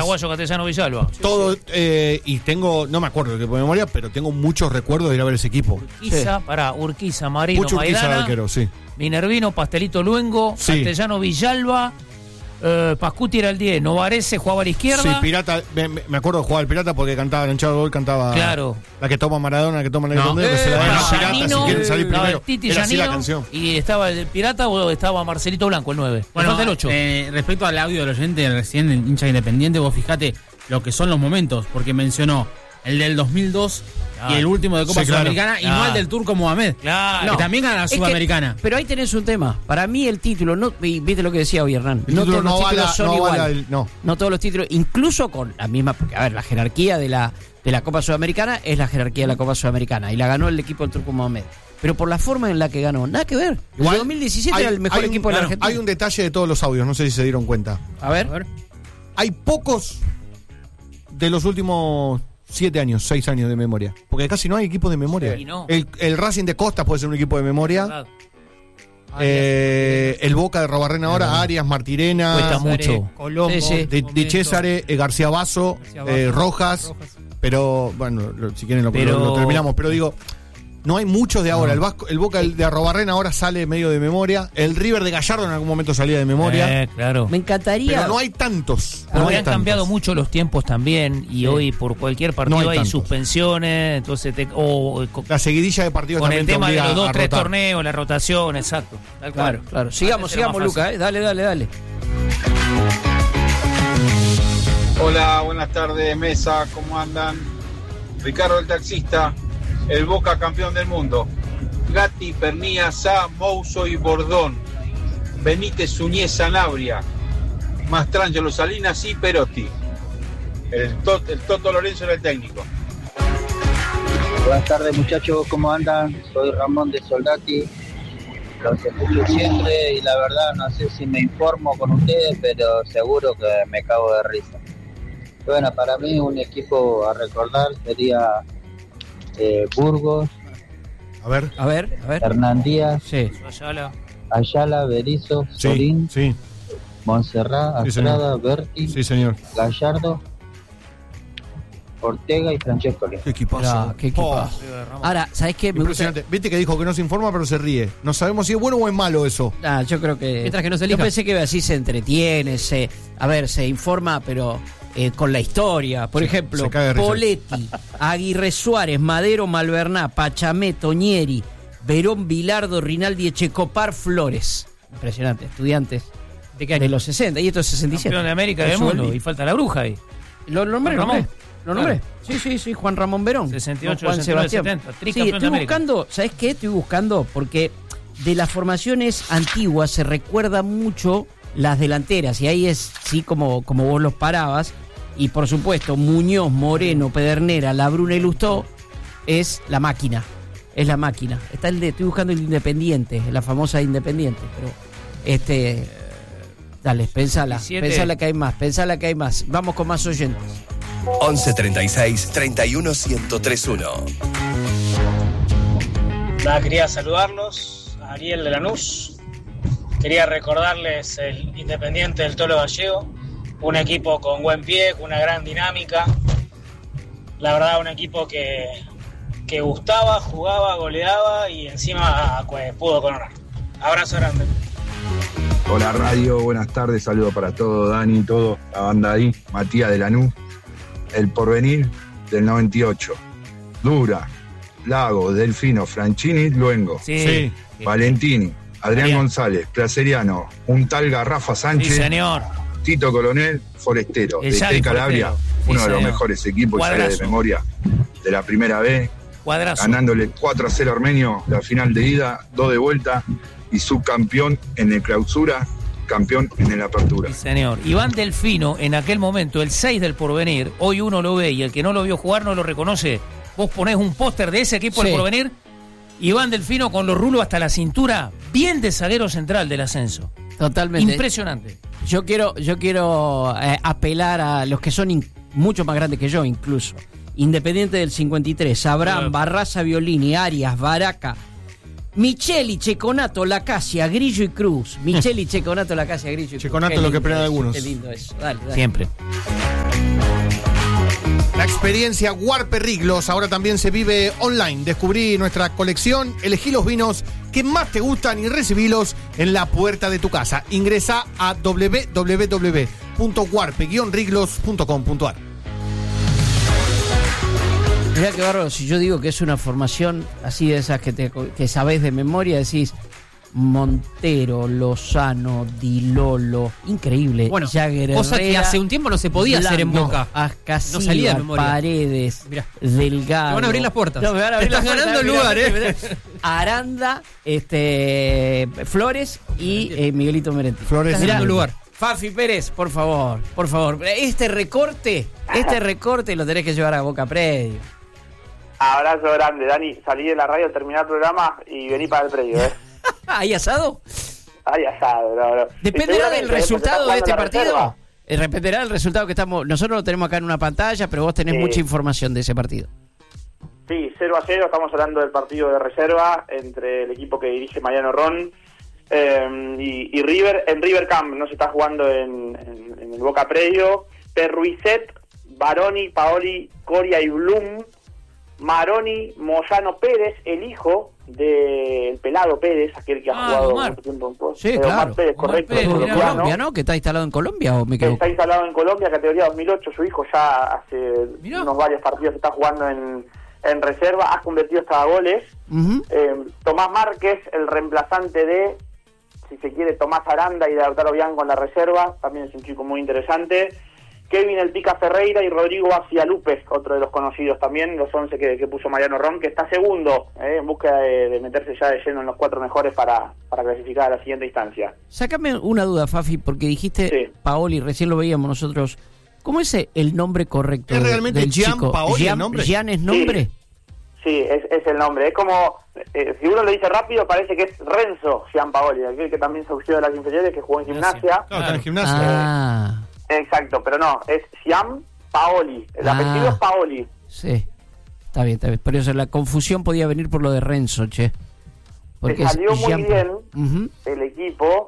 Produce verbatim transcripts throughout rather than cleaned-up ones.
paraguayo Castellano Villalba. Todo, eh, y tengo, no me acuerdo de qué de memoria, pero tengo muchos recuerdos de ir a ver ese equipo. Urquiza, sí. pará, Urquiza, Marino, Pucho Urquiza, Maidana, arquero, sí. Minervino, Pastelito Luengo, sí. Castellano Villalba, eh, Pascuti era el diez, Novarese jugaba a la izquierda. Sí, Pirata, me, me acuerdo de jugar al Pirata porque cantaba en Hinchado Gol, cantaba claro. la que toma Maradona, la que toma el no. eh, que se la dan a Pirata Janino, si quieren salir primero. Titi era así la Janino, canción. Y estaba el Pirata o estaba Marcelito Blanco, el nueve. Bueno, el ocho. Eh, respecto al audio del oyente recién en hincha independiente, vos fijate lo que son los momentos, porque mencionó el del dos mil dos claro. y el último de Copa sí, claro. Sudamericana claro. y no el del Turco Mohamed, claro. que no. también gana la Sudamericana. Que, pero ahí tenés un tema. Para mí el título, no, viste lo que decía hoy Hernán, no todos no los títulos la, son no igual. El, no. no todos los títulos, incluso con la misma, porque a ver, la jerarquía de la de la Copa Sudamericana es la jerarquía de la Copa Sudamericana y la ganó el equipo del Turco Mohamed. Pero por la forma en la que ganó, nada que ver. El igual, dos mil diecisiete hay, era el mejor un, equipo de la claro, Argentina. Hay un detalle de todos los audios, no sé si se dieron cuenta. A ver. A ver. Hay pocos de los últimos siete años, seis años de memoria. Porque casi no hay equipos de memoria. Sí, no. el, el Racing de Costa puede ser un equipo de memoria. Claro. Eh, el Boca de Robarrena ahora, claro. Arias, Martirena. Cuesta mucho. Colombo. Sí, sí. De, de Césare, eh, García Basso, García Basso eh, Rojas, Rojas. Pero, bueno, lo, si quieren lo, pero... lo, lo terminamos. Pero digo, no hay muchos de ahora. No. El, Vasco, el Boca de Arrobarrena ahora sale medio de memoria. El River de Gallardo en algún momento salía de memoria. Eh, claro. Me encantaría. Pero no hay tantos. Porque no hay han tantos. cambiado mucho los tiempos también. Y sí. hoy por cualquier partido no hay, hay suspensiones. Entonces te, o, o, la seguidilla de partidos con también el tema de los dos, tres rotar. torneos, la rotación, exacto. Tal claro, cual. claro. Sigamos, sigamos, Luca. Eh. Dale, dale, dale. Hola, buenas tardes, mesa. ¿Cómo andan? Ricardo el taxista, el Boca campeón del mundo. Gatti, Pernía, Sá, Mouso y Bordón. Benítez, Suñez, Sanabria. Mastrangelo, Salinas y Perotti. El, tot, el Toto Lorenzo era el técnico. Buenas tardes, muchachos, ¿cómo andan? Soy Ramón de Soldati. Los escucho siempre y la verdad no sé si me informo con ustedes, pero seguro que me cago de risa. Bueno, para mí un equipo a recordar sería eh, Burgos. A ver, a ver, a ver. Hernán Díaz. Sí. Ayala. Ayala, Berizzo, sí, Solín. Sí. Montserrat, Astrada, sí, Berti. Sí, señor. Gallardo, Ortega y Francescoli. Qué equipazo. Ah, qué equipazo. Oh. Ahora, ¿sabés qué? Me Impresionante. gusta... Viste que dijo que no se informa, pero se ríe. No sabemos si es bueno o es malo eso. Ah, yo creo que... Mientras que no se elija. Yo pensé que así se entretiene, se... A ver, se informa, pero... Eh, con la historia, por se, ejemplo, se Poletti, Aguirre Suárez, Madero, Malverná, Pachamé, Toñeri, Verón, Bilardo, Rinaldi, Echecopar, Flores. Impresionante, estudiantes de, qué de los sesenta, y esto es sesenta y siete. Campeón de América del mundo, y falta la bruja ahí. Lo nombré, Juan Ramón. ¿Lo nombré? Sí, sí, sí, Juan Ramón Verón. sesenta y ocho, Juan sesenta y nueve, Sebastián. setenta, Sí, estoy buscando, ¿sabes qué? Estoy buscando porque de las formaciones antiguas se recuerda mucho las delanteras, y ahí es, sí, como, como vos los parabas. Y por supuesto, Muñoz, Moreno, Pedernera, Labruna y Lustó es la máquina. Es la máquina. Está el de, estoy buscando el Independiente, la famosa Independiente, pero este dale, pensala, pensala que hay más, pensala que hay más. Vamos con más oyentes. once treinta y seis, treinta y uno, ciento tres uno. Nada, quería saludarlos, a Ariel de Lanús. Quería recordarles el Independiente del Tolo Gallego. Un equipo con buen pie, con una gran dinámica. La verdad, un equipo que, que gustaba, jugaba, goleaba y encima pues, pudo coronar. Abrazo grande. Hola radio, buenas tardes, saludos para todo, Dani, toda la banda ahí, Matías de Lanús, El Porvenir del noventa y ocho, Dura, Lago, Delfino, Franchini, Luengo, sí, sí. Valentini, Adrián Bien. González, Placeriano, un tal Garrafa Sánchez, sí, señor. Tito Coronel, Forestero, El de Yali T. Calabria, Forestero. uno Sí, de los señor. mejores equipos Cuadrazo. de memoria de la primera B, Cuadrazo. ganándole cuatro a cero a Armenio la final de ida, dos de vuelta y subcampeón en el clausura, campeón en el apertura. Sí, señor. Iván Delfino, en aquel momento, el seis del Porvenir, hoy uno lo ve y el que no lo vio jugar no lo reconoce. Vos ponés un póster de ese equipo Sí. del Porvenir, Iván Delfino con los rulos hasta la cintura, bien de zaguero central del ascenso. Totalmente. Impresionante. Yo quiero, yo quiero eh, apelar a los que son in- mucho más grandes que yo, incluso. Independiente del cincuenta y tres, Abraham, Claro. Barraza, Violini, Arias, Baraca, Micheli, Checonato, Lacasia, Grillo y Cruz. Micheli, Checonato, Lacasia, Grillo y Cruz. Checonato Qué lo que lindo esperan eso, algunos. Qué lindo eso. Dale, dale. Siempre. experiencia Warpe Riglos ahora también se vive online. Descubrí nuestra colección, elegí los vinos que más te gustan y recibilos en la puerta de tu casa. Ingresa a doble u doble u doble u punto warpe guion riglos punto com punto a r. Mirá qué bárbaro, si yo digo que es una formación así de esas que, te, que sabés de memoria, decís Montero, Lozano, Di Lolo, increíble. Bueno, Jagger, cosa Herrera, que hace un tiempo no se podía Blanco, hacer en Boca. Ascasíbar, No salía de memoria. Paredes, Mirá. Delgado. Te van a abrir las puertas. No, me van a abrir Te estás las puertas, ganando el mirá, lugar, mirá, ¿eh? mirá. Aranda, este, Flores y eh, Miguelito Merenti. Flores. Estás ganando el lugar. Fafi Pérez, por favor, por favor. Este recorte, este recorte lo tenés que llevar a Boca Predio. Abrazo grande, Dani. Salí de la radio, terminé el programa y vení para el predio, ¿eh? ¿Hay asado? Ay, asado, no, no. ¿Dependerá del resultado de este partido? Reserva. Eh, Dependerá del resultado que estamos... Nosotros lo tenemos acá en una pantalla, pero vos tenés Sí. mucha información de ese partido. Sí, cero a cero, estamos hablando del partido de reserva entre el equipo que dirige Mariano Ron eh, y, y River. En River Camp no se está jugando en, en, en el Boca Predio. Perruiset, Baroni, Paoli, Coria y Blum, Maroni, Moyano Pérez, el hijo del Pelado Pérez, aquel que ha Ah, jugado Omar. mucho tiempo en Post. Sí, Eh, claro. Omar Pérez, Omar correcto. Pérez, de colombiano, Colombia, ¿no? ¿Que está instalado en Colombia o me que equivoco? está instalado en Colombia, categoría dos mil ocho. Su hijo ya hace Mirá. unos varios partidos está jugando en, en reserva, ha convertido hasta goles. Ujú. Eh, Tomás Márquez, el reemplazante de, si se quiere, Tomás Aranda y de Lautaro Bianco en la reserva, también es un chico muy interesante. Kevin El Pica Ferreira y Rodrigo Bacialupes, otro de los conocidos también, los once que, que puso Mariano Ron, que está segundo, eh, en búsqueda de, de meterse ya de lleno en los cuatro mejores para, para clasificar a la siguiente instancia. Sácame una duda, Fafi, porque dijiste Sí. Paoli, recién lo veíamos nosotros. ¿Cómo es el nombre correcto ¿Es de- realmente del Gian chico? Paoli el Gian, nombre? ¿Gian es nombre? Sí, es, es el nombre. Es como, eh, si uno lo dice rápido, parece que es Renzo Gianpaoli, aquel que también surgió de las inferiores, que jugó en gimnasia. Claro, está en gimnasia. Ah, Exacto, pero no, es Gianpaoli. El Ah. apellido es Paoli. sí. Está bien, está bien. Por eso la confusión podía venir por lo de Renzo, che. Se es salió muy Gian- bien Ujú. el equipo,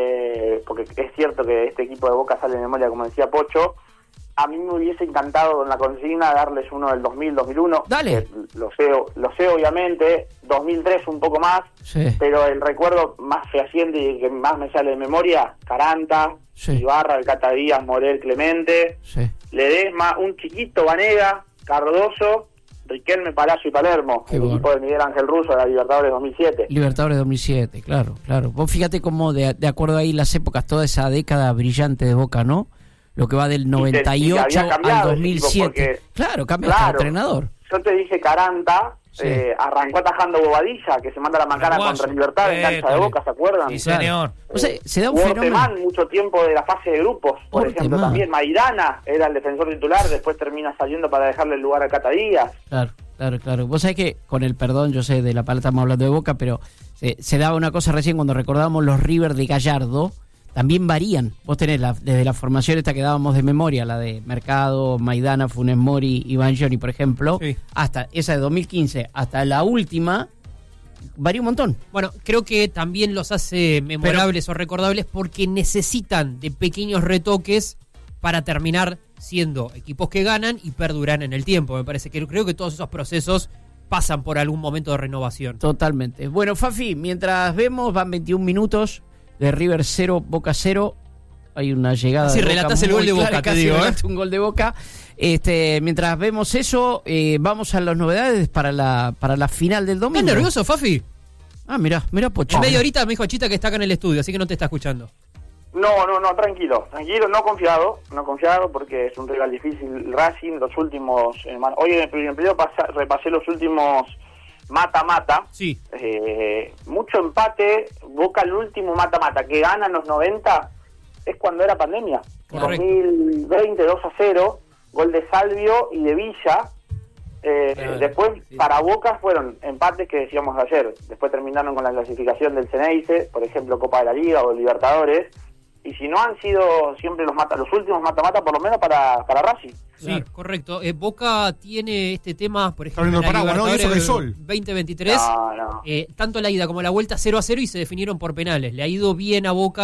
eh, porque es cierto que este equipo de Boca sale de memoria, como decía Pocho. A mí me hubiese encantado con la consigna darles uno del dos mil, dos mil uno. Dale. Que Lo sé, lo sé obviamente, dos mil tres un poco más, Sí. pero el recuerdo más fehaciente y que más me sale de memoria, Caranta, Sí. Ibarra, Alcata Díaz, Morel, Clemente, Sí. Ledesma, un chiquito Vanega, Cardoso, Riquelme, Palacio y Palermo, Qué el bueno. equipo de Miguel Ángel Russo de la Libertadores dos mil siete. Libertadores dos mil siete, claro, claro. Vos fíjate cómo de, de acuerdo ahí las épocas, toda esa década brillante de Boca, ¿no? Lo que va del noventa y ocho y había cambiado al ese equipo, dos mil siete. porque- Claro, cambia hasta el Claro. entrenador. Yo te dije Caranta, Sí. eh, arrancó atajando Bobadilla, que se manda la macana Paraguayo. contra Libertad en cancha de Épale. Boca, ¿se acuerdan? Sí, señor. O sea, se da un Jugó fenómeno. Ortemán mucho tiempo de la fase de grupos, por Ortemán. ejemplo, también Maidana era el defensor titular, después termina saliendo para dejarle el lugar a Cata Díaz. Claro, claro, claro. Vos sabés que, con el perdón, yo sé de la palabra estamos hablando de Boca, pero se, se daba una cosa recién cuando recordábamos los River de Gallardo, también varían. Vos tenés la, desde la formación esta que dábamos de memoria, la de Mercado, Maidana, Funes Mori y Bangioni, por ejemplo, Sí. hasta esa de dos mil quince, hasta la última, varía un montón. Bueno, creo que también los hace memorables o recordables porque necesitan de pequeños retoques para terminar siendo equipos que ganan y perduran en el tiempo. Me parece que creo que todos esos procesos pasan por algún momento de renovación. Totalmente. Bueno, Fafi, mientras vemos, van veintiún minutos de River cero, Boca cero. Hay una llegada Casi de Boca relatás el muy gol de clara, Boca, te casi digo, ¿eh? relataste un gol de Boca. Este, mientras vemos eso, eh, vamos a las novedades para la para la final del domingo. ¿Estás nervioso, Fafi? Ah, mirá, mirá Pocho. En media horita me dijo Chita que está acá en el estudio, así que no te está escuchando. No, no, no, tranquilo, tranquilo, no confiado, no confiado porque es un rival difícil Racing, los últimos, eh, man- hoy en el primer periodo pasa- repasé los últimos mata-mata, Sí. eh, mucho empate, Boca el último mata-mata, que gana en los noventa, es cuando era pandemia, Correcto. dos mil veinte, dos a cero, gol de Salvio y de Villa. Eh, Claro, después sí. para Boca fueron empates que decíamos ayer, después terminaron con la clasificación del Ceneice, por ejemplo Copa de la Liga o Libertadores, y si no han sido siempre los mata, los últimos mata-mata por lo menos para, para Racing. Sí, Claro. correcto. Eh, Boca tiene este tema, por ejemplo, abriendo en la el paraguas, ¿no? Y eso que hay Libertadores sol. veinte veintitrés. No, no. Eh, tanto la ida como la vuelta cero a cero y se definieron por penales. Le ha ido bien a Boca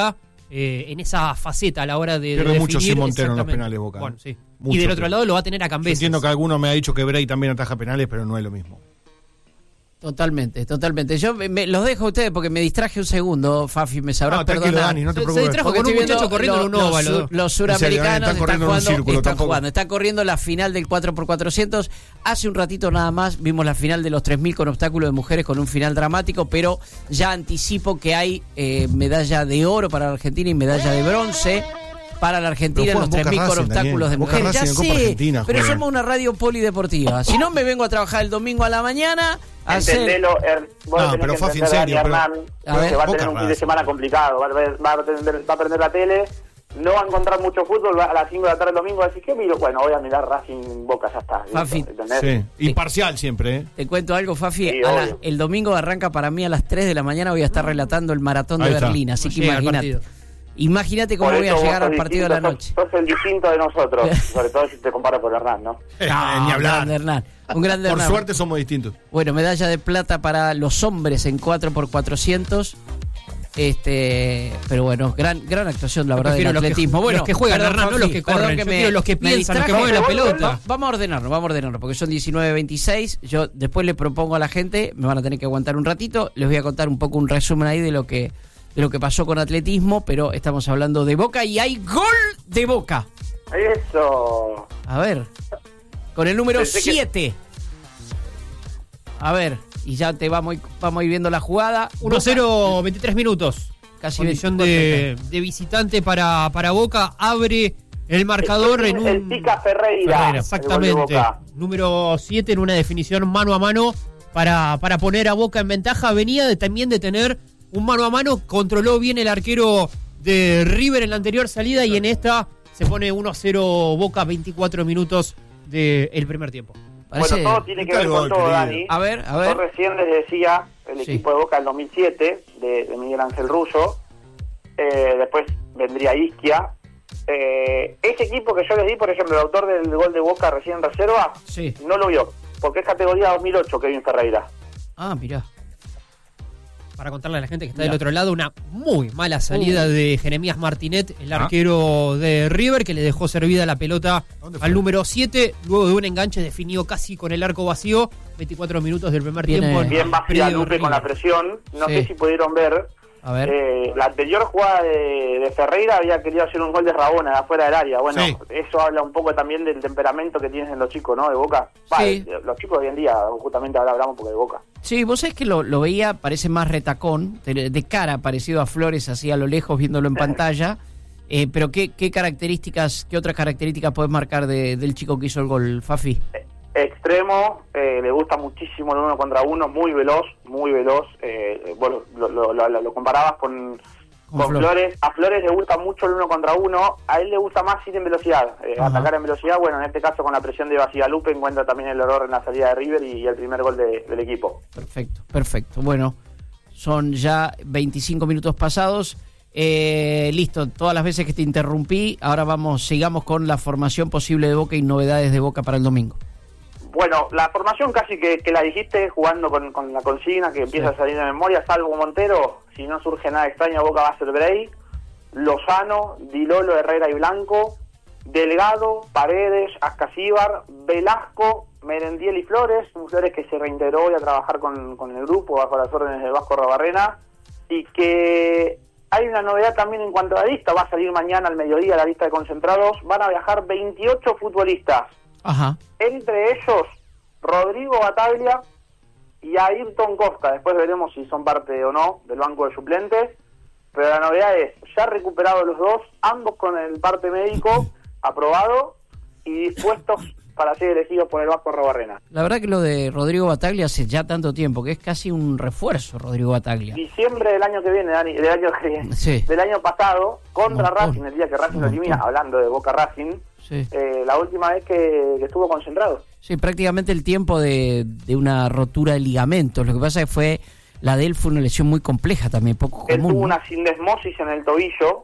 eh, en esa faceta a la hora de, de Pierde mucho definir. sin Montero en los Exactamente. penales Boca. Bueno, sí. Mucho Y del otro pierde. lado lo va a tener a Yo Cambeses. entiendo que alguno me ha dicho que Bray también ataja penales, pero no es lo mismo. Totalmente, totalmente. Yo me, me- los dejo a ustedes porque me distraje un segundo, Fafi, me sabrás No, tranquilo, perdonar. Dani, no te Se- se preocupes. distrajo Porque con un estoy viendo muchacho corriendo en un los, óvalo. los, los suramericanos Están están, corriendo en un jugando, círculo, están tampoco. jugando, están corriendo la final del cuatro por cuatrocientos. Hace un ratito nada más vimos la final de los tres mil con obstáculo de mujeres con un final dramático, pero ya anticipo que hay eh, medalla de oro para la Argentina y medalla de bronce para la Argentina Pero en los juegan tres mil Boca con Racing, obstáculos de Daniel. Boca mujeres. Ya Racing en Copa sé, Argentina pero juegan. somos una radio polideportiva. Si no, me vengo a trabajar el domingo a la mañana a hacer... Entendelo, er, vos No, tenés pero que Fafi, en entender, serio, Dani pero- Hernán, A ver, que va a Boca tener un fin de Racing. semana complicado, va a, ver- va, a prender, va a prender la tele, no va a encontrar mucho fútbol, va a las cinco de la tarde el domingo, así que miro, bueno, voy a mirar Racing Boca, ya está. Fafi. listo, ¿entendés? Sí. Imparcial siempre, ¿eh? Te cuento algo, Fafi. Sí, A obvio. la- el domingo arranca para mí a las tres de la mañana. Voy a estar relatando el maratón de Ahí está. Berlín. Así No que llega al imagínate. partido. Imagínate cómo Por voy a eso vos llegar sos al partido de la distinto, noche. Sos, sos el distinto de nosotros, sobre todo si te comparo con Hernán, ¿no? Ni Un hablar. grande Hernán. Un grande Por Hernán. suerte somos distintos. Bueno, medalla de plata para los hombres en cuatro por cuatrocientos. Este, pero bueno, gran gran actuación, la verdad, del Prefiero los que- atletismo. Bueno, los que juegan, perdón, Hernán, no Fafi, los que perdón corren. que Yo me- quiero los que me piensan, los que distraje. mueven la Va- pelota. va- Vamos a ordenarnos, vamos a ordenarnos, porque son diecinueve veintiséis. Yo después le propongo a la gente, me van a tener que aguantar un ratito, les voy a contar un poco un resumen ahí de lo que de lo que pasó con atletismo, pero estamos hablando de Boca y hay gol de Boca. Eso. A ver, con el número Pensé que- siete. A ver, y ya te vamos, vamos a ir viendo la jugada. uno cero, veintitrés minutos. Casi Condición veinticuatro de, de visitante para, para Boca. Abre el marcador en un... El Tica Ferreira. Ferreira, el gol de exactamente. Boca. Número siete en una definición mano a mano para, para poner a Boca en ventaja. Venía de, también de tener un mano a mano. Controló bien el arquero de River en la anterior salida y en esta se pone uno cero Boca, veinticuatro minutos del primer tiempo. Parece- Bueno, todo tiene que Está ver el con gol, todo, querido. Dani. A ver, a Yo ver. recién les decía el Sí. equipo de Boca del dos mil siete, de, de Miguel Ángel Russo. Eh, después vendría Isquia. Eh, ese equipo que yo les di, por ejemplo, el autor del gol de Boca recién en reserva, Sí. no lo vio. Porque es categoría dos mil ocho, Kevin Ferreira. Ah, mirá. Para contarle a la gente que está Ya. del otro lado, una muy mala salida Uh. de Jeremías Martinet, el Ah. arquero de River, que le dejó servida la pelota ¿Dónde fue? al número siete. Luego de un enganche definió casi con el arco vacío. veinticuatro minutos del primer Viene- tiempo. en Bien el vacía predio Lupe con la River. presión. No Sí. sé si pudieron ver. A ver. Eh, la anterior jugada de, de Ferreira había querido hacer un gol de Rabona de afuera del área. Bueno, Sí. eso habla un poco también del temperamento que tienen los chicos, ¿no? De Boca. Va, Sí. de- los chicos de hoy en día, justamente ahora hablamos porque de Boca. Sí, vos sabés que lo, lo veía, parece más retacón, de, de cara, parecido a Flores, así a lo lejos, viéndolo en pantalla. Eh, pero ¿qué, qué características, qué otras características podés marcar de- del chico que hizo el gol, Fafi? Extremo, eh, le gusta muchísimo el uno contra uno, muy veloz, muy veloz. Eh, vos lo, lo, lo- lo- lo comparabas con, Con con Flores. Flores. A Flores le gusta mucho el uno contra uno, a él le gusta más ir en velocidad, eh, Ajá. atacar en velocidad. Bueno, en este caso con la presión de Basigalupe encuentra también el error en la salida de River y, el primer gol de- del equipo. Perfecto, perfecto. Bueno, son ya veinticinco minutos pasados. Eh, listo, todas las veces que te interrumpí, ahora vamos, sigamos con la formación posible de Boca y novedades de Boca para el domingo. Bueno, la formación casi que, que la dijiste, jugando con, con la consigna que empieza Sí. a salir de memoria, salvo Montero, si no surge nada extraño, Boca va a ser Bray, Lozano, Dilolo, Herrera y Blanco, Delgado, Paredes, Ascasíbar, Velasco, Merendiel y Flores, un Flores que se reintegró hoy a trabajar con, con el grupo bajo las órdenes de Vasco Rabarrena, y que hay una novedad también en cuanto a la lista, va a salir mañana al mediodía la lista de concentrados, van a viajar veintiocho futbolistas, Ajá. entre ellos Rodrigo Bataglia y Ayrton Costa. Después veremos si son parte o no del banco de suplentes, pero la novedad es, ya recuperados los dos, ambos con el parte médico aprobado y dispuestos para ser elegidos por el Vasco Rabarrena. La verdad que lo de Rodrigo Bataglia hace ya tanto tiempo, que es casi un refuerzo Rodrigo Bataglia. Diciembre del año que viene, Dani, del año que viene, Sí. del año pasado, contra Un montón. Racing, el día que Racing Un lo elimina, montón. hablando de Boca Racing, Sí. eh, la última vez que, que estuvo concentrado. Sí, prácticamente el tiempo de, de una rotura de ligamentos. Lo que pasa es que fue, la de él fue una lesión muy compleja también, poco Él común. tuvo ¿no? una sindesmosis en el tobillo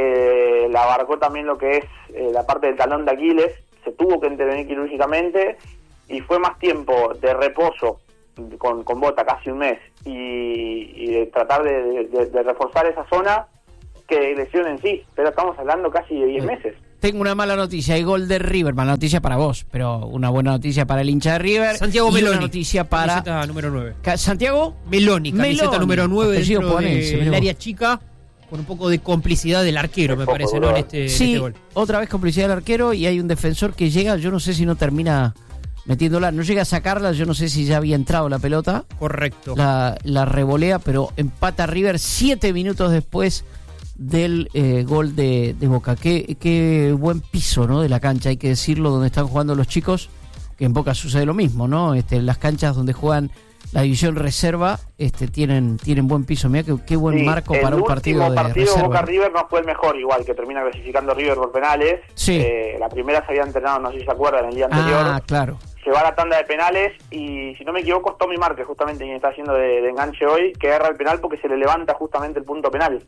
que le abarcó también lo que es eh, la parte del talón de Aquiles, se tuvo que intervenir quirúrgicamente y fue más tiempo de reposo con, con bota, casi un mes, y, y de tratar de, de- de reforzar esa zona que de lesión en sí, pero estamos hablando casi de diez Sí. meses. Tengo una mala noticia, hay gol de River, mala noticia para vos, pero una buena noticia para el hincha de River. Santiago y Meloni. una noticia para... Camiseta número nueve. Ca- ¿Santiago? Meloni, camiseta Meloni. número nueve Apellido dentro Juanense, mirá del vos. área chica, con un poco de complicidad del arquero, me poco parece, ¿no? En duro. este, en Sí, este gol. otra vez complicidad del arquero y hay un defensor que llega, yo no sé si no termina metiéndola, no llega a sacarla, yo no sé si ya había entrado la pelota, Correcto. la, la revolea, pero empata River siete minutos después del eh, gol de, de Boca. Qué, qué buen piso, ¿no? De la cancha, hay que decirlo, donde están jugando los chicos, que en Boca sucede lo mismo, ¿no? Este, las canchas donde juegan la división reserva este, tienen, tienen buen piso. Mira qué, qué buen Sí, marco para un partido El de último partido reserva. Boca-River no fue el mejor, igual, que termina clasificando River por penales. Sí. Eh, la primera se había entrenado, no sé si se acuerdan, el día anterior. Ah, claro. Llegó a la tanda de penales y, si no me equivoco, es Tommy Márquez, justamente quien está haciendo de, de enganche hoy, que agarra el penal porque se le levanta justamente el punto penal.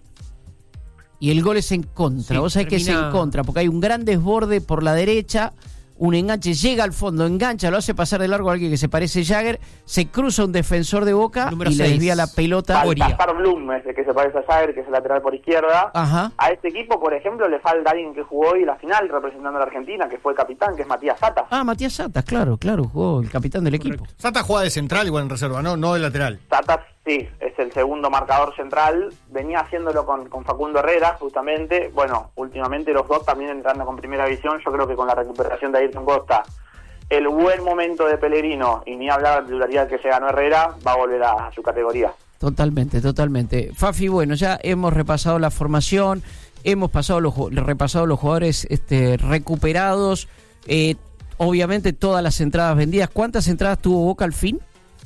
Y el gol es en contra. Sí, Vos sabés que es termina- en contra, porque hay un gran desborde por la derecha, un enganche llega al fondo, engancha, lo hace pasar de largo a alguien que se parece a Jagger, se cruza un defensor de Boca Número y le seis. desvía la pelota. Baltasar Blum, ese que se parece a Jagger, que es el lateral por izquierda. Ajá. A este equipo, por ejemplo, le falta alguien que jugó hoy la final representando a la Argentina, que fue el capitán, que es Matías Zata. Ah, Matías Satas, claro, claro, jugó el capitán del equipo. Sata juega de central igual en reserva, no, no de lateral. Zata, sí, es el segundo marcador central. Venía haciéndolo con, con Facundo Herrera, justamente. Bueno, últimamente los dos también entrando con primera división. Yo creo que con la recuperación de Ayrton Costa, el buen momento de Pellegrino, y ni hablar de la titularidad que se ganó Herrera, va a volver a, a su categoría. Totalmente, totalmente. Fafi, bueno, ya hemos repasado la formación, hemos pasado los, ju- repasado los jugadores este, recuperados, eh, obviamente todas las entradas vendidas. ¿Cuántas entradas tuvo Boca al fin?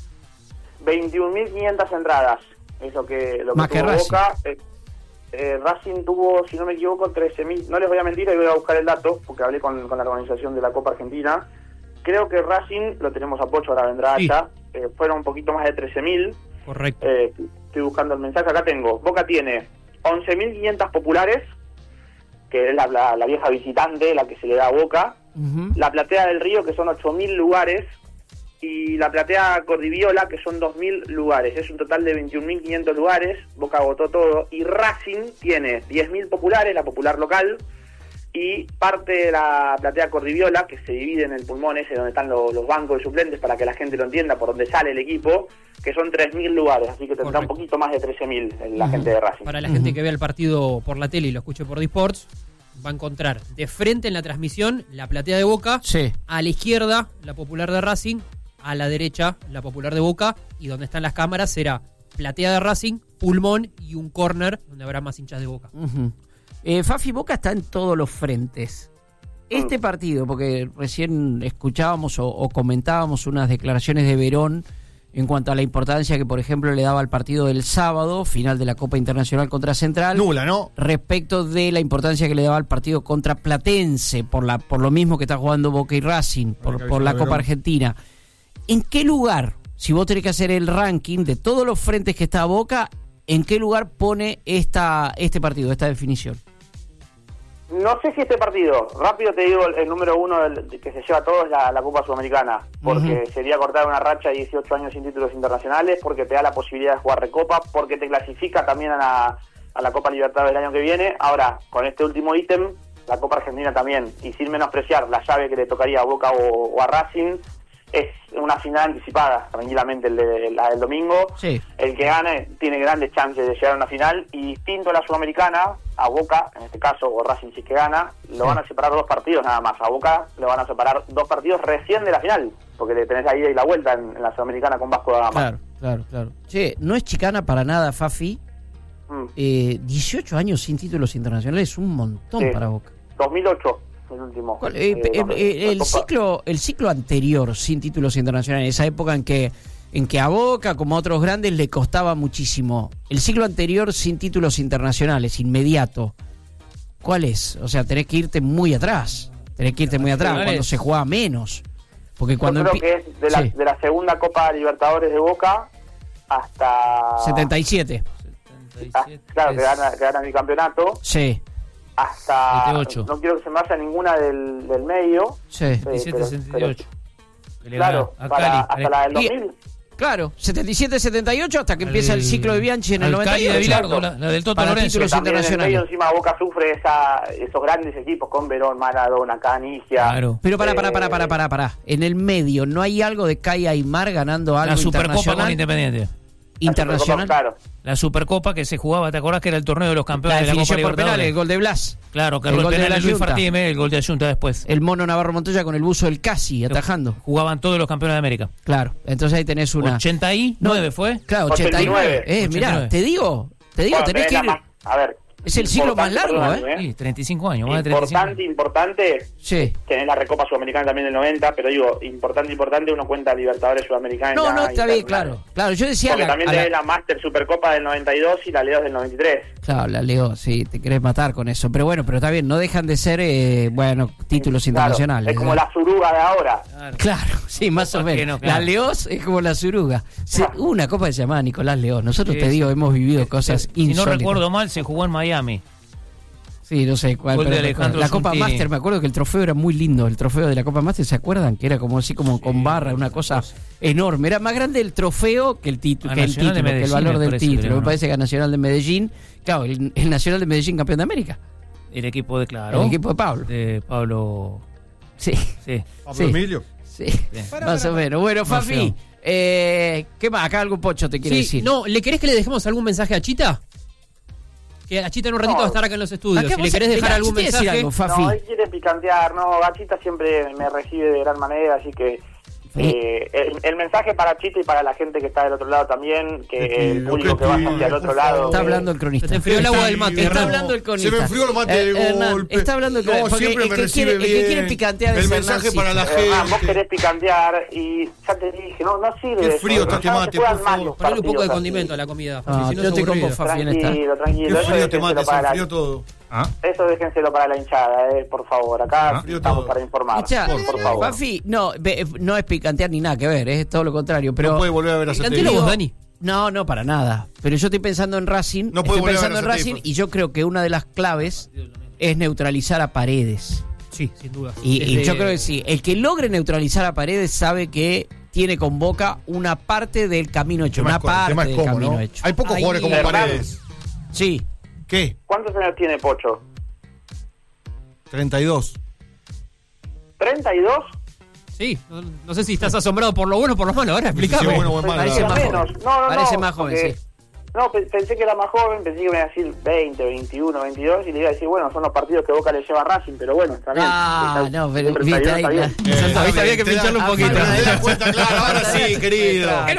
veintiún mil quinientas entradas, es lo que, lo Más que que tuvo Racing. Boca. Eh, eh, Racing tuvo, si no me equivoco, trece mil. No les voy a mentir, ahí voy a buscar el dato, porque hablé con, con la organización de la Copa Argentina. Creo que Racing, lo tenemos a Pocho, ahora vendrá Sí. allá, eh, fueron un poquito más de trece mil. Correcto. Eh, estoy buscando el mensaje, acá tengo. Boca tiene once mil quinientas populares, que es la, la, la vieja visitante, la que se le da a Boca. Ujú. La platea del Río, que son ocho mil lugares, y la platea Cordiviola, que son dos mil lugares. Es un total de veintiún mil quinientos lugares. Boca agotó todo. Y Racing tiene diez mil populares, la popular local, y parte de la platea Cordiviola, que se divide en el pulmón ese donde están los, los bancos de suplentes, para que la gente lo entienda, por donde sale el equipo, que son tres mil lugares. Así que tendrá Correcto. un poquito más de trece mil la gente de Racing. Para la gente que vea el partido por la tele y lo escuche por Disports, va a encontrar de frente en la transmisión la platea de Boca, Sí. a la izquierda la popular de Racing, a la derecha la popular de Boca, y donde están las cámaras será platea de Racing, pulmón y un corner donde habrá más hinchas de Boca. Ujú. Eh, Fafi, Boca está en todos los frentes. Este partido, porque recién escuchábamos o, o comentábamos unas declaraciones de Verón en cuanto a la importancia que, por ejemplo, le daba al partido del sábado, final de la Copa Internacional contra Central. Nula, ¿no? Respecto de la importancia que le daba al partido contra Platense, por la por lo mismo que está jugando Boca y Racing, por, por la Copa Argentina. ¿En qué lugar, si vos tenés que hacer el ranking de todos los frentes que está Boca, en qué lugar pone esta este partido, esta definición? No sé si este partido, rápido te digo, el, el número uno del, que se lleva todo es la, la Copa Sudamericana, porque Ujú. sería cortar una racha de dieciocho años sin títulos internacionales, porque te da la posibilidad de jugar Recopa, porque te clasifica también a la, a la Copa Libertadores del año que viene. Ahora, con este último ítem, la Copa Argentina también, y sin menospreciar la llave que le tocaría a Boca o, o a Racing, es una final anticipada, tranquilamente, el de, la del domingo. Sí. El que gane tiene grandes chances de llegar a una final, y distinto a la Sudamericana, a Boca, en este caso, o Racing si es que gana, lo Sí. van a separar dos partidos nada más. A Boca le van a separar dos partidos recién de la final, porque le tenés la ida y la vuelta en, en la Sudamericana con Vasco da Gama. Claro, claro, claro. Che, no es chicana para nada, Fafi. Mm. Eh, dieciocho años sin títulos internacionales es un montón Sí. para Boca. dos mil ocho, el último. ¿Cuál? Eh, Eh, eh, la- eh, la el Copa. ciclo el ciclo anterior sin títulos internacionales, esa época en que en que a Boca como a otros grandes le costaba muchísimo. El ciclo anterior sin títulos internacionales, inmediato. ¿Cuál es? O sea, tenés que irte muy atrás. Tenés que irte muy atrás Nacionales. cuando se jugaba menos. Porque cuando Yo creo empie- que es de la, Sí. de la segunda Copa Libertadores de Boca hasta... setenta y siete. ah, claro, que Es- gana, que gana mi campeonato. Sí, Hasta... setenta y ocho. No quiero que se me vaya ninguna del, del medio. sí. eh, veintisiete pero- sesenta y ocho. Que le Claro, gana a para, Cali. hasta la del Y- dos mil. Claro, setenta y siete setenta y ocho hasta que empieza el, el ciclo de Bianchi en el noventa y ocho. De Bilardo, la, la del Toto para Lorenzo. títulos También internacionales. en el medio encima Boca sufre esa, esos grandes equipos con Verón, Maradona, Canigia. Claro. Pero para, para, Eh, para, para, para, para. En el medio, ¿no hay algo de Kai Aymar ganando algo La Supercopa internacional? con Independiente. Internacional. Claro. La Supercopa que se jugaba, ¿te acordás que era el torneo de los La campeones de la Copa definición por penales, Libertadores? el gol de Blas. Claro, que el el gol de penal la de Luis Junta. Fartime, el gol de Ayunta después. El mono Navarro Montoya con el buzo del Casi atajando. Jugaban todos los campeones de América. Claro, entonces ahí tenés una. ochenta y nueve No, fue. Claro, ochenta y nueve. ochenta y nueve. Eh, mirá, ochenta y nueve. te digo, te digo, Bueno, tenés que tenés ir. la más- A ver. Es el ciclo más importante, largo, perdóname, Sí, treinta y cinco años, más de treinta y cinco. Importante, importante. Sí. Tenés la Recopa Sudamericana también del noventa, pero digo, importante, importante, uno cuenta Libertadores Sudamericana. No, no, está bien, internacional. claro. Claro, yo decía. Porque la- también a la- tenés la Master Supercopa del noventa y dos y la Leos del noventa y tres. Claro, la Leo, sí, te querés matar con eso. Pero bueno, pero está bien, no dejan de ser, eh, bueno, títulos Claro, internacionales. es como ¿eh? la Suruga de ahora. Claro, sí, más o Copas que menos. no, claro. La Leos es como la Suruga. Se- hubo una copa que se llamaba Nicolás Leos. Nosotros Sí, te sí. digo, hemos vivido cosas Si no insólitas. recuerdo mal, se jugó en Miami. Sí, no sé cuál. Gol de pero Alejandro la Copa Zuntini. Master, me acuerdo que el trofeo era muy lindo. El trofeo de la Copa Master, ¿se acuerdan? Que era como así, como con barra, una cosa enorme. Era más grande el trofeo que el, titu- Ah, que el Nacional de título, que el Medellín, valor me del parece que título. era, Me ¿no? parece que el Nacional de Medellín, claro, el, el Nacional de Medellín campeón de América. El equipo de Claro. El equipo de Pablo. De Pablo. Sí, Sí. Pablo Sí. Emilio. sí, más o menos. Bueno, Fafi, eh, ¿qué más? Acá algún pocho te quiere Sí, decir. no, ¿le querés que le dejemos algún mensaje a Chita? Que a Chita en un ratito No. va a estar acá en los estudios. Acá Si vos- le querés dejar mirá, algún yo te voy a decir mensaje. algo, Fafi. No, él quiere picantear, no, Gachita siempre me recibe de gran manera, así que eh, el, el mensaje para Chita y para la gente que está del otro lado también, que Te el pido, público te que va pido, hacia el otro por lado. favor. Está eh, hablando el Se cronista. te enfrió el agua del mate. Está Hernán. hablando el cronista. Se me enfrió el mate de Eh, Hernán, golpe. está hablando el No, cronista. Porque siempre el me que recibe quiere, el que bien. quiere picantear El es mensaje Hernancito. para la Hernán, vos gente. querés picantear y ya te dije, no, no sirve. Qué eso, frío está ya este no se mate, juegan por más favor. los Ponle un poco de partidos condimento a así. la comida. Ah, si no yo es te aburrido. compro, Fafi, en esta. Tranquilo, tranquilo. Qué eso frío este déjenselo mate, se para la- enfrió todo. ¿Ah? Eso déjenselo para la hinchada, eh, por favor. Acá Ah, frío estamos todo. para informar. Escuchá, por, por favor. Fafi, no, ve- no es picantear ni nada que ver, es todo lo contrario. Pero No puede volver a ver a Picantealo Satélite. vos, Dani. No, no, para nada. Pero yo estoy pensando en Racing. No puede estoy volver a pensando en ver a Racing Satélite. y yo creo que una de las claves es neutralizar a Paredes. Sí, sin duda. Y, y Desde- yo creo que sí. El que logre neutralizar a Paredes sabe que tiene con Boca una parte del camino hecho. Tema Una es co- tema parte es del cómo, camino ¿no? hecho. Hay pocos Ahí- jugadores como Hernán. Paredes. Sí. ¿Qué? ¿Cuántos años tiene Pocho? treinta y dos. ¿treinta y dos? Sí, no, no sé si estás asombrado por lo bueno o por lo malo. Ahora Sí, explícame. bueno o malo. Parece la más verdad. joven. menos. No, no, Parece no, más joven, porque- sí. No, pe- pensé que era más joven, pensé que me iba a decir veinte, veintiuno, veintidós y le iba a decir, bueno, son los partidos que Boca le lleva a Racing, pero bueno, está bien. Ah, Está- no, pero siempre viste está ahí. bien, la- está bien. Eh, Ahí había que te da- pincharlo un ah, poquito. falta, te das cuenta, claro, ahora sí, querido. Qué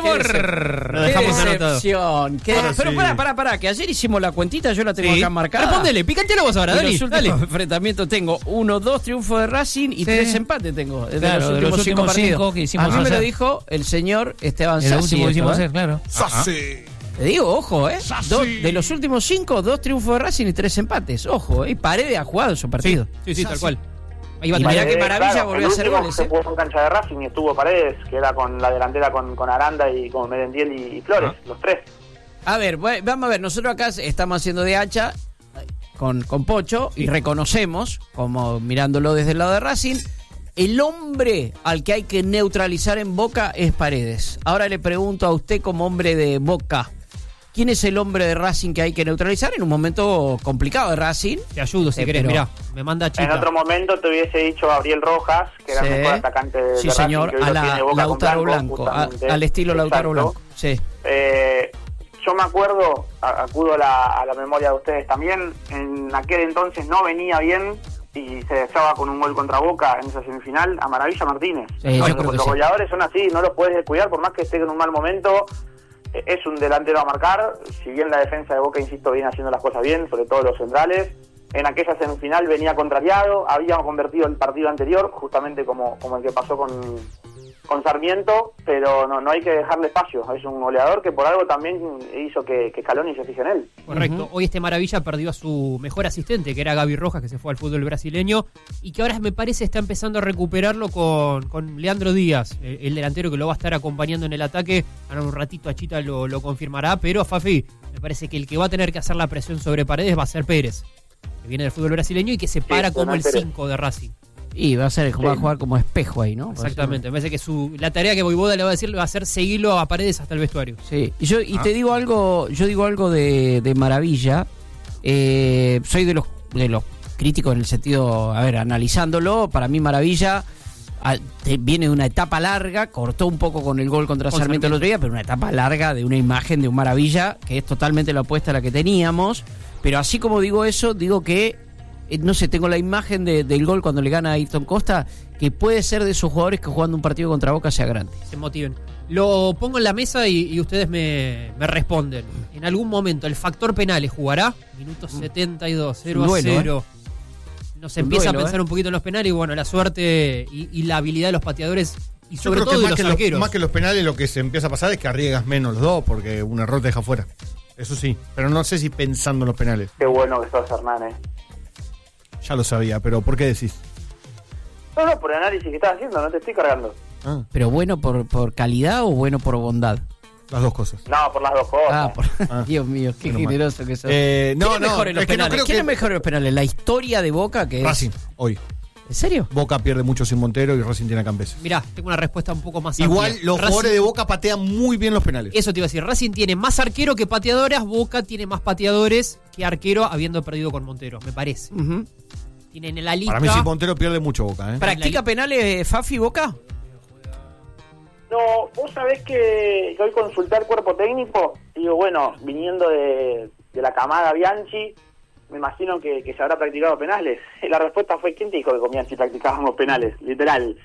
Lo Qué dejamos anotado. decepción. Qué- Ahora Pero sí. pará, pará, pará, que ayer hicimos la cuentita, yo la tengo Sí. acá marcada. Respondele, picantealo vos ahora, Y Dani. los últimos Dale. enfrentamientos tengo uno, dos triunfos de Racing y Sí. tres empates tengo. De Claro, los de últimos los cinco últimos partidos. cinco que hicimos A mí me ayer. lo dijo el señor Esteban El Sassi. último que esto, hicimos ¿eh? hacer, claro. Sassi. Te digo, ojo, ¿eh? Dos- de los últimos cinco, dos triunfos de Racing y tres empates. Ojo, ¿eh? Y Paredes ha jugado su Sí, partido. sí, sí, tal cual. Ahí va Y a mirá tener qué maravilla, claro, volvió a el hacer último goles, se ¿eh? jugó en cancha de Racing y estuvo Paredes, que era con la delantera con, con Aranda y con Merendiel y, y Flores, los tres. A ver, bu- vamos a ver, nosotros acá estamos haciendo de hacha con, con Pocho y reconocemos, como mirándolo desde el lado de Racing, el hombre al que hay que neutralizar en Boca es Paredes. Ahora le pregunto a usted como hombre de Boca, ¿quién es el hombre de Racing que hay que neutralizar en un momento complicado de Racing? Te ayudo si Eh, querés, pero- mirá. Me manda En Chita. otro momento te hubiese dicho Gabriel Rojas, que era Sí. el mejor atacante de Sí, de Racing, señor, que hoy a lo la tiene Boca con Lautaro Blanco, a- justamente. al estilo Lautaro Exacto. Blanco. Sí. Eh, yo me acuerdo, a- acudo a la, a la memoria de ustedes también, en aquel entonces no venía bien y se dejaba con un gol contra Boca en esa semifinal a Maravilla Martínez. Sí, yo los creo que los sí. goleadores son así, no los puedes descuidar por más que esté en un mal momento. eh, Es un delantero a marcar, si bien la defensa de Boca, insisto, viene haciendo las cosas bien, sobre todo los centrales. En aquella semifinal venía contrariado, habíamos convertido el partido anterior, justamente como, como el que pasó con, con Sarmiento, pero no, no hay que dejarle espacio. Es un goleador que por algo también hizo que, que Scaloni se fije en él. Correcto. Hoy este Maravilla perdió a su mejor asistente, que era Gaby Rojas, que se fue al fútbol brasileño, y que ahora me parece está empezando a recuperarlo con, con Leandro Díaz, el, el delantero que lo va a estar acompañando en el ataque. Ahora un ratito a Chita lo, lo confirmará, pero Fafi, me parece que el que va a tener que hacer la presión sobre Paredes va a ser Pérez, que viene del fútbol brasileño y que se para Sí, como el Pérez. cinco de Racing. Y va a ser, va a jugar como espejo ahí, ¿no? Exactamente, me parece que su, la tarea que Voivoda le va a decir va a ser seguirlo a Paredes hasta el vestuario. Sí, y yo y Ah. te digo algo, yo digo algo de, de Maravilla. Eh, soy de los de los críticos en el sentido, a ver, analizándolo, para mí Maravilla a, te, viene de una etapa larga, cortó un poco con el gol contra Con Sarmiento el Sarmiento. otro día, pero una etapa larga de una imagen de un Maravilla que es totalmente la opuesta a la que teníamos. Pero así como digo eso, digo que eh, no sé, tengo la imagen de, del gol cuando le gana a Ayrton Costa, que puede ser de esos jugadores que jugando un partido contra Boca sea grande. Se motiven. Lo pongo en la mesa y, y ustedes me, me responden. En algún momento, ¿el factor penales jugará? Minuto setenta y dos, cero a duelo, cero. Nos Un empieza duelo, a pensar ¿eh? un poquito en los penales y bueno, la suerte y, y la habilidad de los pateadores y Yo sobre creo todo que de más los que, los, arqueros. más que los penales lo que se empieza a pasar es que arriesgas menos los dos porque un error te deja fuera. Eso sí, pero no sé si pensando en los penales. Qué bueno que sos, Hernán, eh. Ya lo sabía, pero ¿por qué decís? No, no, por el análisis que estás haciendo, no te estoy cargando. Ah, ¿Pero bueno por, por calidad o bueno por bondad? las dos cosas. No, por las dos cosas. Ah, por- Ah. Dios mío, qué Menos mal. generoso que sos. Eh, no, ¿Quién es no, mejor en los es que no penales? creo ¿Quién que- es mejor en los penales? ¿La historia de Boca? Que es... Racing, hoy. ¿En serio? Boca pierde mucho sin Montero y Racing tiene a Cambeses. Mirá, tengo una respuesta un poco más Igual amplia. los Racing- jugadores de Boca patean muy bien los penales. Eso te iba a decir, Racing tiene más arquero que pateadoras, Boca tiene más pateadores que arquero habiendo perdido con Montero, me parece. Ujú. Tienen en la lista... Para mí sí Montero pierde mucho Boca, ¿eh? ¿Practica penales Fafi Boca? No, vos sabés que, que hoy consulté al cuerpo técnico, digo, bueno, viniendo de, de la camada Bianchi, me imagino que, que se habrá practicado penales. Y la respuesta fue, ¿quién te dijo que con Bianchi practicábamos penales? Literal.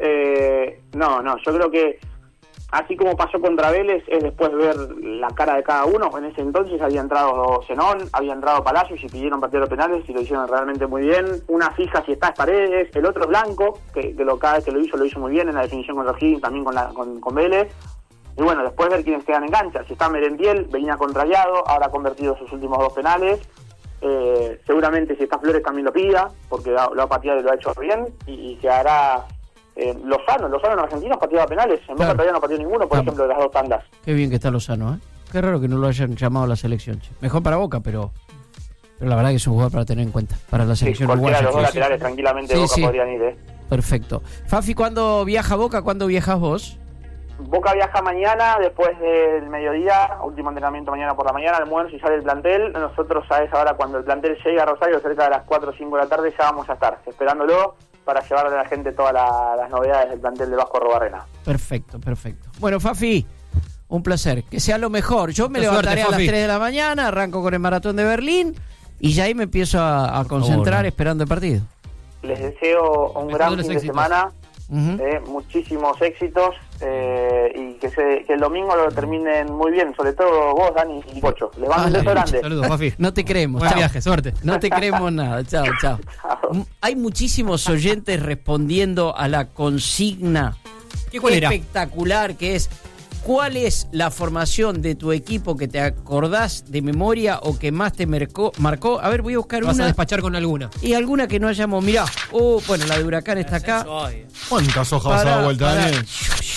Eh, no, no, yo creo que así como pasó contra Vélez, es después ver la cara de cada uno. En ese entonces había entrado Zenón, había entrado Palacios y pidieron patear los penales y lo hicieron realmente muy bien. Una fija si está es Paredes, el otro es Blanco, que, que lo, cada vez que lo hizo, lo hizo muy bien en la definición con O'Higgins, también con, la, con, con Vélez. Y bueno, después ver quiénes quedan en cancha. Si está Merentiel, venía contrariado, ahora ha convertido sus últimos dos penales. Eh, seguramente si está Flores también lo pida, porque lo, lo ha pateado y lo ha hecho bien. Y, y quedará... Eh, Lozano, Lozano en Argentina pateaba penales, en Boca Claro. todavía no pateó ninguno, por Ah. ejemplo, de las dos tandas. Qué bien que está Lozano, ¿eh? Qué raro que no lo hayan llamado a la selección. Che. Mejor para Boca, pero pero la verdad que es un jugador para tener en cuenta. Para la Sí, selección cualquiera de los dos uruguaya. laterales tranquilamente Sí, Boca sí. podrían ir, ¿eh? Perfecto. Fafi, ¿cuándo viaja Boca? ¿Cuándo viajas vos? Boca viaja mañana, después del mediodía, último entrenamiento mañana por la mañana, almuerzo y sale el plantel. Nosotros a esa hora, cuando el plantel llegue a Rosario, cerca de las cuatro o cinco de la tarde, ya vamos a estar esperándolo para llevarle a la gente todas la- las novedades del plantel de Vasco Arrobarrena. Perfecto, perfecto. Bueno, Fafi, un placer. Que sea lo mejor. Yo me Mucha levantaré suerte, a las Fafi. tres de la mañana, arranco con el maratón de Berlín y ya ahí me empiezo a, a concentrar favor, ¿no? esperando el partido. Les deseo un Mejor gran de los fin de éxitos. semana, Ujú. eh, muchísimos éxitos eh, y que, se, que el domingo lo terminen muy bien, sobre todo vos, Dani y Pocho. Les mando un Ah, beso grande. Saludos, Fafi. No te creemos. Buen chao. viaje, suerte. No te creemos nada. Chao, chao. M- Hay muchísimos oyentes respondiendo a la consigna ¿Qué cuál era? espectacular que es: ¿cuál es la formación de tu equipo que te acordás de memoria o que más te marcó? marcó? A ver, voy a buscar Vas a una despachar con alguna. y alguna que no hayamos. Mirá, oh, bueno, la de Huracán está acá. ¿Cuántas hojas vas a Pará, dar vuelta, pará. Daniel?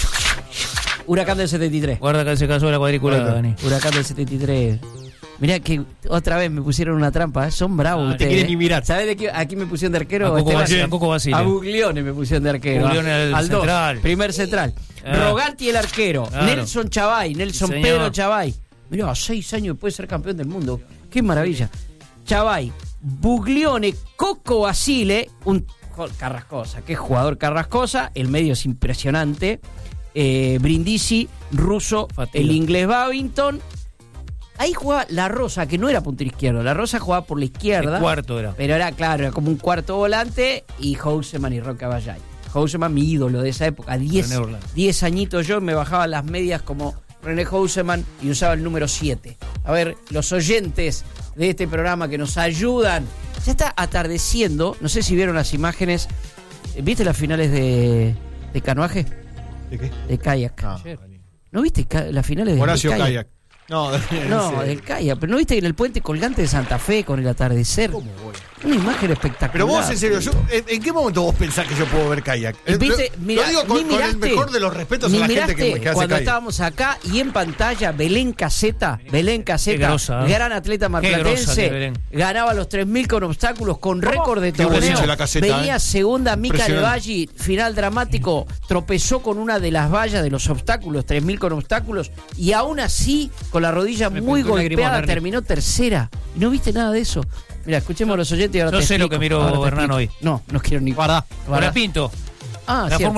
Huracán del setenta y tres. Guarda que se casó de la cuadrícula, Guarda. Dani. Huracán del setenta y tres. Mirá que otra vez me pusieron una trampa, ¿eh? Son bravos Ah, te ustedes. quieren ¿eh? ni mirar. ¿Sabés de qué? Aquí me pusieron de arquero. A Coco Esteban? Basile, a Coco Basile. A Buglione me pusieron de arquero. Buglione a- al al dos, central. primer central. Ah. Roganti el arquero. Claro. Nelson Chavay. Nelson Sí, señor. Pedro Chavay. Mirá, a seis años puede ser campeón del mundo. Qué maravilla. Chavay, Buglione, Coco Basile, un jo- Carrascosa. Qué jugador Carrascosa. El medio es impresionante. Eh, Brindisi, Russo, Fatilo. el inglés Babington. Ahí jugaba La Rosa, que no era puntero izquierdo. La Rosa jugaba por la izquierda. El cuarto era. Pero era, claro, era como un cuarto volante. Y Houseman y Roca Ballay. Houseman, mi ídolo de esa época. Diez, René Orlando. diez añitos yo, me bajaba las medias como René Houseman y usaba el número siete. A ver, los oyentes de este programa que nos ayudan. Ya está atardeciendo. No sé si vieron las imágenes. ¿Viste las finales de, de canoaje? ¿De qué? De kayak. Ah, ¿No viste ca- las finales de, Horacio de kayak? Kayak. No, No, ese- del kayak. Pero ¿no viste en el puente colgante de Santa Fe con el atardecer? ¿Cómo voy? Una imagen espectacular. Pero vos, en serio, yo, ¿en, en qué momento vos pensás que yo puedo ver kayak? ¿Viste? Lo, Mirá, lo digo con, ni con el miraste, mejor de los respetos ni a la miraste gente que, que hace cuando kayak. estábamos acá y en pantalla Belén Caseta, Belén Caseta, grosa, ¿eh? gran atleta Qué grosa que marplatense, Belén. ganaba los tres mil con obstáculos, con récord de Qué boliche torneo. la Caseta, Venía ¿eh? segunda Mica Impresionante. Levalli, final dramático, tropezó con una de las vallas de los obstáculos, tres mil con obstáculos, y aún así, con la rodilla Me muy pintó una golpeada, grima, terminó tercera. ¿Y no viste nada de eso? Mira, escuchemos a los oyentes y ahora Yo te sé lo explico. que miró Ahora te Hernán explico. hoy. No, no quiero ni... Guarda. Con el Pinto. Ah, La cierto.